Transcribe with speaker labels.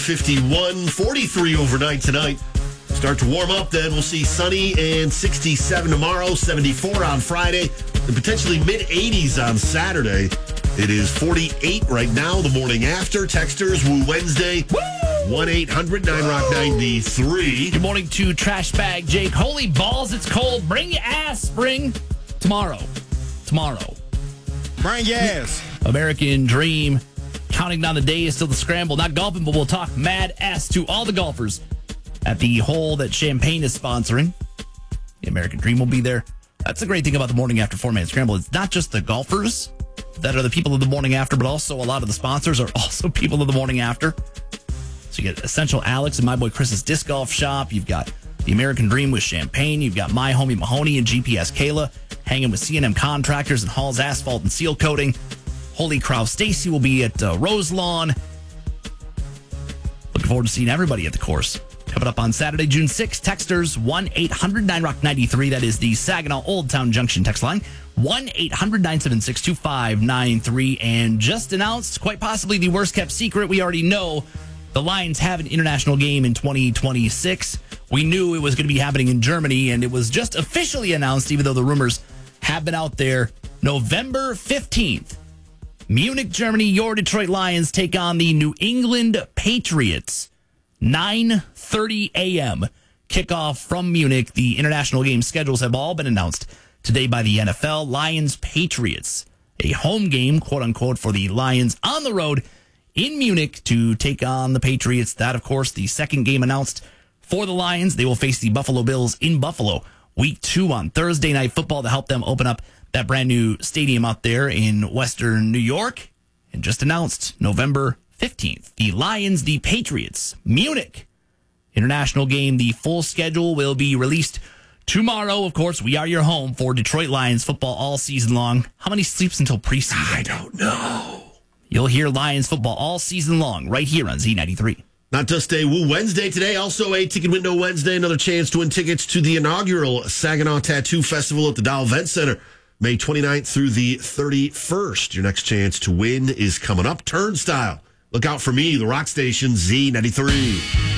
Speaker 1: 51, 43 overnight tonight. Start to warm up then. We'll see sunny and 67 tomorrow, 74 on Friday, and potentially mid-80s on Saturday. It is 48 right now, the morning after. Texters, Woo Wednesday, 1-800-9ROCK-93.
Speaker 2: Good morning to Trash Bag Jake. Holy balls, it's cold. Bring your ass, spring. Tomorrow.
Speaker 3: Bring your ass. American
Speaker 2: Dream. Counting down the days till the scramble. Not golfing, but we'll talk mad ass to all the golfers at the hole that Champaign is sponsoring. The American Dream will be there. That's the great thing about the morning after 4-man scramble. It's not just the golfers that are the people of the morning after, but also a lot of the sponsors are also people of the morning after. So you get Essential Alex and my boy Chris's disc golf shop. You've got the American Dream with Champaign. You've got My Homie Mahoney and GPS Kayla hanging with C&M Contractors and Hall's Asphalt and Seal Coating. Holy Crow Stacy will be at Rose Lawn. Looking forward to seeing everybody at the course. Coming up on Saturday, June 6th, texters 1-800-9ROCK-93. That is the Saginaw Old Town Junction text line. 1-800-976-2593. And just announced, quite possibly the worst kept secret, we already know the Lions have an international game in 2026. We knew it was going to be happening in Germany, and it was just officially announced, even though the rumors have been out there. November 15th. Munich, Germany, your Detroit Lions take on the New England Patriots. 9:30 a.m. Kickoff from Munich. The international game schedules have all been announced today by the NFL. Lions, Patriots. A home game, quote unquote, for the Lions on the road in Munich to take on the Patriots. That, of course, the second game announced for the Lions. They will face the Buffalo Bills in Buffalo. Week 2 on Thursday Night Football to help them open up that brand new stadium out there in Western New York. And just announced November 15th. The Lions, the Patriots, Munich. International game. The full schedule will be released tomorrow. Of course, we are your home for Detroit Lions football all season long. How many sleeps until preseason?
Speaker 1: I don't know.
Speaker 2: You'll hear Lions football all season long right here on Z93.
Speaker 1: Not just a Woo Wednesday today, also a Ticket Window Wednesday. Another chance to win tickets to the inaugural Saginaw Tattoo Festival at the Dow Event Center. May 29th through the 31st. Your next chance to win is coming up. Turnstile. Look out for me, the rock station Z93.